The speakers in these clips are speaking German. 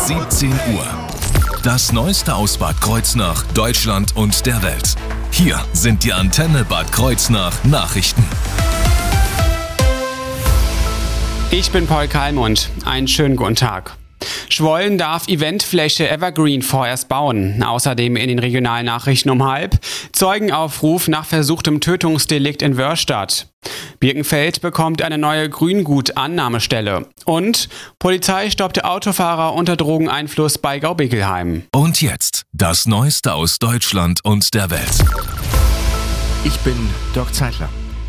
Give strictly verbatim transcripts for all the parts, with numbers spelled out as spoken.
siebzehn Uhr. Das Neueste aus Bad Kreuznach, Deutschland und der Welt. Hier sind die Antenne Bad Kreuznach Nachrichten. Ich bin Paul Kalmund. Einen schönen guten Tag. Schwollen darf Eventfläche Evergreen vorerst bauen. Außerdem in den regionalen Nachrichten um halb. Zeugenaufruf nach versuchtem Tötungsdelikt in Wörstadt. Birkenfeld bekommt eine neue Grüngut-Annahmestelle. Und Polizei stoppte Autofahrer unter Drogeneinfluss bei Gaubickelheim. Und jetzt das Neueste aus Deutschland und der Welt. Ich bin Dirk Zeitler.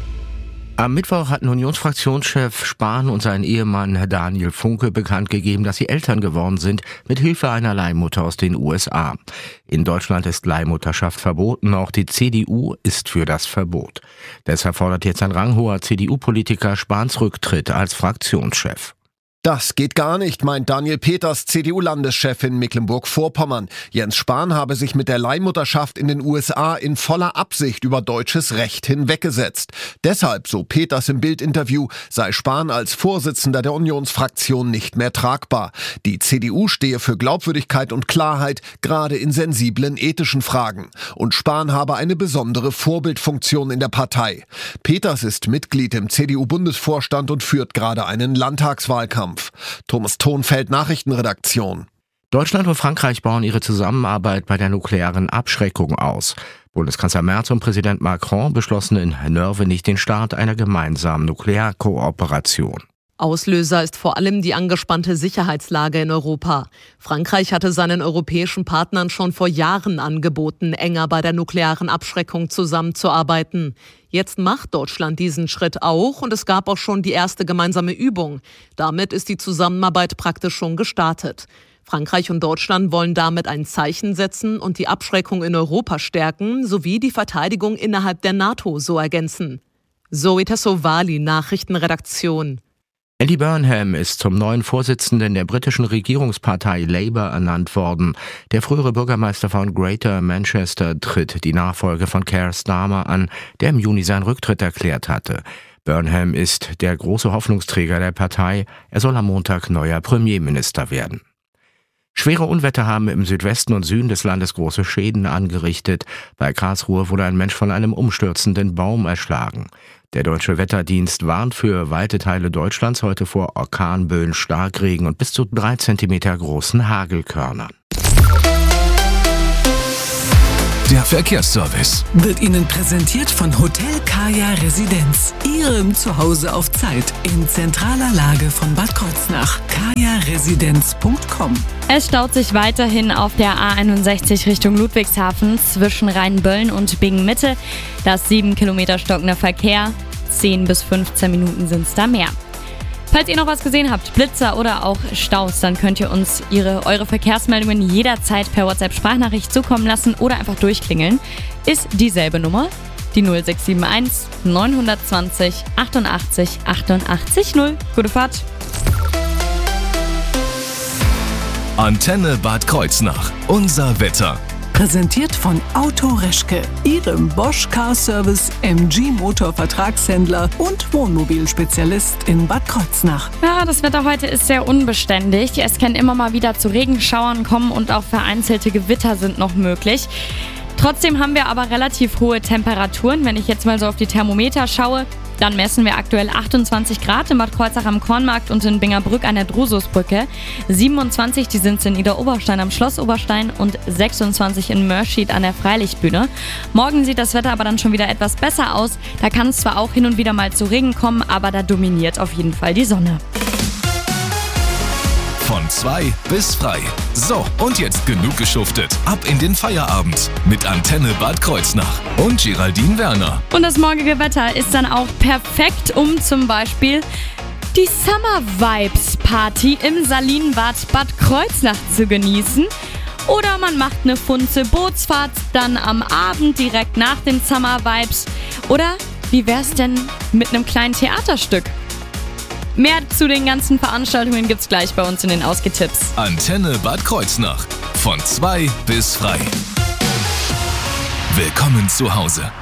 Am Mittwoch hatten Unionsfraktionschef Spahn und sein Ehemann Daniel Funke bekannt gegeben, dass sie Eltern geworden sind, mit Hilfe einer Leihmutter aus den U S A. In Deutschland ist Leihmutterschaft verboten, auch die C D U ist für das Verbot. Deshalb fordert jetzt ein ranghoher C D U-Politiker Spahns Rücktritt als Fraktionschef. Das geht gar nicht, meint Daniel Peters, C D U-Landeschef in Mecklenburg-Vorpommern. Jens Spahn habe sich mit der Leihmutterschaft in den U S A in voller Absicht über deutsches Recht hinweggesetzt. Deshalb, so Peters im Bild-Interview, sei Spahn als Vorsitzender der Unionsfraktion nicht mehr tragbar. Die C D U stehe für Glaubwürdigkeit und Klarheit, gerade in sensiblen ethischen Fragen. Und Spahn habe eine besondere Vorbildfunktion in der Partei. Peters ist Mitglied im C D U-Bundesvorstand und führt gerade einen Landtagswahlkampf. Thomas Thonfeld, Nachrichtenredaktion. Deutschland und Frankreich bauen ihre Zusammenarbeit bei der nuklearen Abschreckung aus. Bundeskanzler Merz und Präsident Macron beschlossen in Nörvenich den Start einer gemeinsamen Nuklearkooperation. Auslöser ist vor allem die angespannte Sicherheitslage in Europa. Frankreich hatte seinen europäischen Partnern schon vor Jahren angeboten, enger bei der nuklearen Abschreckung zusammenzuarbeiten. Jetzt macht Deutschland diesen Schritt auch und es gab auch schon die erste gemeinsame Übung. Damit ist die Zusammenarbeit praktisch schon gestartet. Frankreich und Deutschland wollen damit ein Zeichen setzen und die Abschreckung in Europa stärken, sowie die Verteidigung innerhalb der NATO so ergänzen. Zoe Tassovali, Nachrichtenredaktion. Andy Burnham ist zum neuen Vorsitzenden der britischen Regierungspartei Labour ernannt worden. Der frühere Bürgermeister von Greater Manchester tritt die Nachfolge von Keir Starmer an, der im Juni seinen Rücktritt erklärt hatte. Burnham ist der große Hoffnungsträger der Partei. Er soll am Montag neuer Premierminister werden. Schwere Unwetter haben im Südwesten und Süden des Landes große Schäden angerichtet. Bei Karlsruhe wurde ein Mensch von einem umstürzenden Baum erschlagen. Der Deutsche Wetterdienst warnt für weite Teile Deutschlands heute vor Orkanböen, Starkregen und bis zu drei Zentimeter großen Hagelkörnern. Der Verkehrsservice wird Ihnen präsentiert von Hotel Kaya Residenz. Ihrem Zuhause auf Zeit in zentraler Lage von Bad Kreuznach. kaya residenz punkt com. Es staut sich weiterhin auf der A einundsechzig Richtung Ludwigshafen zwischen Rheinböllen und Bingen-Mitte. Das sieben Kilometer stockender Verkehr. zehn bis fünfzehn Minuten sind es da mehr. Falls ihr noch was gesehen habt, Blitzer oder auch Staus, dann könnt ihr uns ihre, eure Verkehrsmeldungen jederzeit per WhatsApp-Sprachnachricht zukommen lassen oder einfach durchklingeln. Ist dieselbe Nummer, die null sechs sieben eins neun zwei null achtundachtzig achtundachtzig null. Gute Fahrt! Antenne Bad Kreuznach. Unser Wetter. Präsentiert von Auto Reschke, Ihrem Bosch Car Service M G Motor Vertragshändler und Wohnmobilspezialist in Bad Kreuznach. Ja, das Wetter heute ist sehr unbeständig. Es kann immer mal wieder zu Regenschauern kommen und auch vereinzelte Gewitter sind noch möglich. Trotzdem haben wir aber relativ hohe Temperaturen. Wenn ich jetzt mal so auf die Thermometer schaue, dann messen wir aktuell achtundzwanzig Grad in Bad Kreuznach am Kornmarkt und in Bingerbrück an der Drususbrücke. siebenundzwanzig, die sind es in Idar-Oberstein am Schloss Oberstein und sechsundzwanzig in Mörschied an der Freilichtbühne. Morgen sieht das Wetter aber dann schon wieder etwas besser aus. Da kann es zwar auch hin und wieder mal zu Regen kommen, aber da dominiert auf jeden Fall die Sonne. Von zwei bis frei. So, und jetzt genug geschuftet. Ab in den Feierabend mit Antenne Bad Kreuznach und Geraldine Werner. Und das morgige Wetter ist dann auch perfekt, um zum Beispiel die Summer Vibes Party im Salinenbad Bad Kreuznach zu genießen. Oder man macht eine funze Bootsfahrt dann am Abend direkt nach den Summer Vibes. Oder wie wär's denn mit einem kleinen Theaterstück? Mehr zu den ganzen Veranstaltungen gibt's gleich bei uns in den Ausgetipps. Antenne Bad Kreuznach. Von zwei bis frei. Willkommen zu Hause.